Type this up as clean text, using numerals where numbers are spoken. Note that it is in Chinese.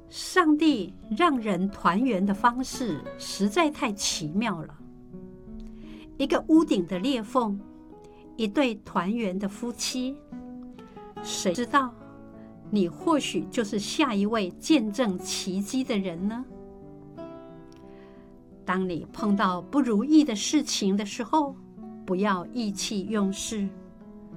上帝让人团圆的方式实在太奇妙了。一个屋顶的裂缝，一对团圆的夫妻，谁知道你或许就是下一位见证奇迹的人呢？当你碰到不如意的事情的时候，不要意气用事，